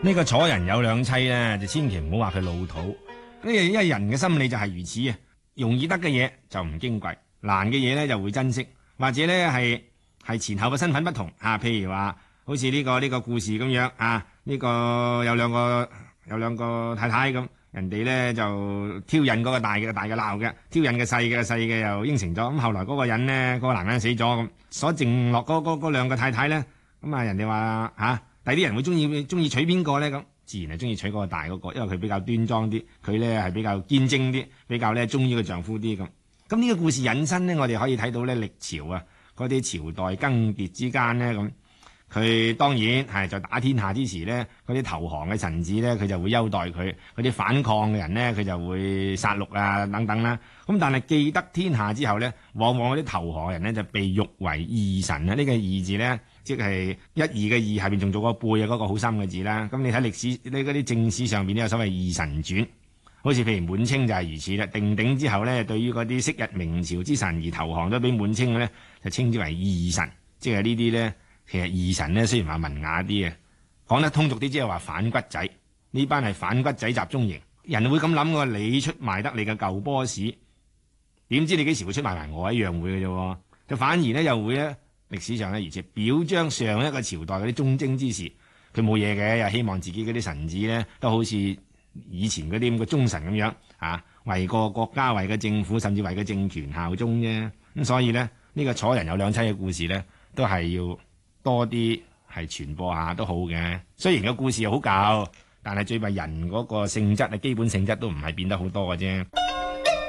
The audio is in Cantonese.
呢個楚人有兩妻咧，就千祈唔好話佢老土。因為人嘅心理就係如此啊，容易得嘅嘢就唔矜貴，難嘅嘢咧就會珍惜，或者咧係前後嘅身份不同啊。譬如話好似呢個故事咁樣啊，呢個有兩個太太咁，人哋咧就挑釁嗰個大嘅鬧嘅，挑釁嘅細嘅又應承咗。咁後來嗰個人呢，嗰個男人死咗咁，所剩落嗰兩個太太咧，咁啊人哋話嚇。第啲人會中意娶邊個咧？咁自然係中意娶嗰個大嗰個，因為佢比較端莊啲，佢咧係比較堅貞啲，比較咧忠於個丈夫啲咁。咁呢個故事引申咧，我哋可以睇到咧歷朝啊嗰啲朝代更迭之間咧咁，佢當然係在打天下之時咧，嗰啲投降嘅臣子咧，佢就會優待佢；嗰啲反抗嘅人咧，佢就會殺戮啊等等啦。咁但係既得天下之後咧，往往嗰啲投降嘅人咧就被譽為義臣啊！呢個義字咧。即係一義嘅義，下邊仲做個背啊，嗰個好深嘅字啦。咁你睇歷史，你嗰啲正史上邊都有所謂義臣傳，好似譬如滿清就係如此啦。定鼎之後咧，對於嗰啲昔日明朝之臣而投降咗俾滿清嘅咧，就稱之為義臣。即係呢啲咧，其實義臣咧雖然話文雅啲嘅，講得通俗啲，即係話反骨仔。呢班係反骨仔集中營，人會咁諗嘅，你出賣得你嘅舊 boss， 點知你幾時會出賣埋我一樣會嘅啫？就反而咧又會咧。歷史上咧，而且表彰上一個朝代嗰啲忠貞之士，佢冇嘢嘅，又希望自己嗰啲臣子咧都好似以前嗰啲咁嘅忠臣咁樣啊，為個國家、為個政府，甚至為個政權效忠啫。咁所以咧，呢個楚人有兩妻嘅故事咧，都係要多啲係傳播下都好嘅。雖然個故事好舊，但係最弊人嗰個性質啊，基本性質都唔係變得好多嘅啫。